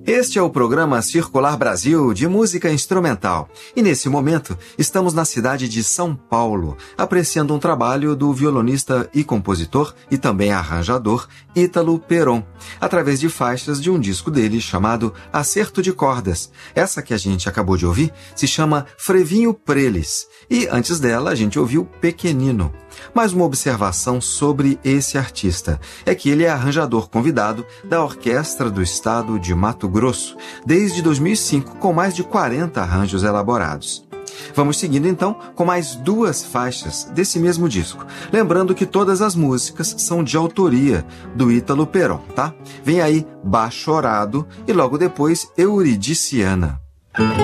Este é o programa Circular Brasil de música instrumental. E nesse momento, estamos na cidade de São Paulo, apreciando um trabalho do violonista e compositor e também arranjador Ítalo Peron, através de faixas de um disco dele chamado Acerto de Cordas. Essa que a gente acabou de ouvir se chama Frevinho Preles. E antes dela, a gente ouviu Pequenino. Mais uma observação sobre esse artista é que ele é arranjador convidado da Orquestra do Estado de Mato Grosso, desde 2005, com mais de 40 arranjos elaborados. Vamos seguindo então com mais duas faixas desse mesmo disco, lembrando que todas as músicas são de autoria do Ítalo Peron, tá? Vem aí Bachorado e logo depois Euridiciana.